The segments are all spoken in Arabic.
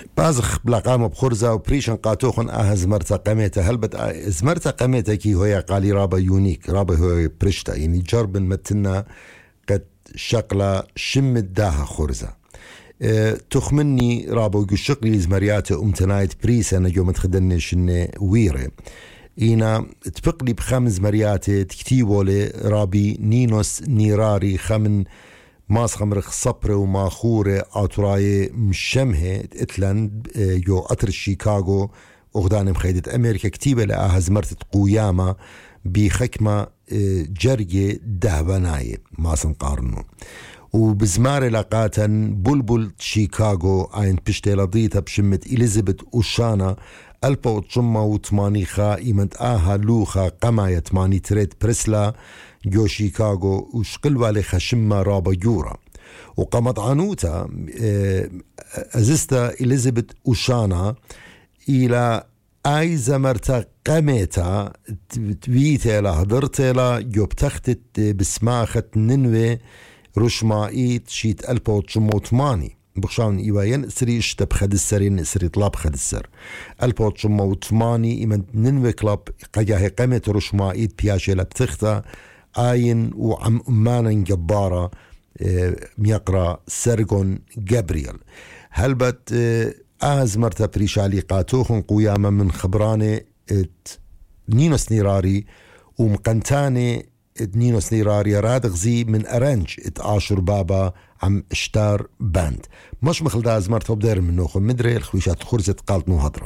بازخ بلاقام بخرزة وبريشن قاتوخن زمرتا قميتا هلبت زمرتا قميتا كي هويا قالي رابا يونيك رابا هويا بريشتا يعني جربن متنا قد شقلا شمت داها خرزة تخمني رابا وشقلي زمرياته امتنايت بريسا نجوم تخدنش ويري إينا تبقلي بخمس مرياتي تكتيبو لي رابي نينوس نيراري خمن ماس خمرخ صبر وماخورة أطراي مشمه اتلان يو قطر شيكاغو أغدان مخيدة أمريكا كتيبة لآها زمرتة قويامة بخكمة جرجة دهبناي ماس نقارنو وبزمار لقاتا بلبل شيكاغو عين بشتي لضيتها بشمة إليزابيث وشانا ألبا وطشمة وطماني إيمنت لوخا قماية تماني تريد برسلا جو شيكاغو وشقلوا لخشمة رابا جورا وقامت عنوتا أزستا إليزابيث وشانا إلى أي زمرتا قميتا تبيتا لهدرتا لا جو بتختت بسماخة ننوي رشمائيت شيت ألبا وطشمة وطماني بخشان إيواين سري اشتب خد السرين سري طلاب خد السر البوت شما وثماني إيمان ننوي كلاب قجاه قمت رشمائيت بياشي لبتختا آين وعم أمانا جبارة ميقرا سرغون جابريل هلبت مرتا بريشالي قاتوخن قيامة من خبراني نينوس نيراري ومقنتاني نينوس نيراري رادغزي من أرنج اتعاشر بابا عم اشتار باند مش مخل دا زمرت وبدير من نوخن مدري الخويشات خرزة قالت نوهضرة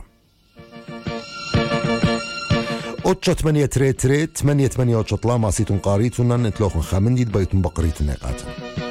أوتشا 8 8 8 8 أوتشا طلا ماسيتون قاريتونا نتلوخن خامنديد بيتون بقريتون نقاتا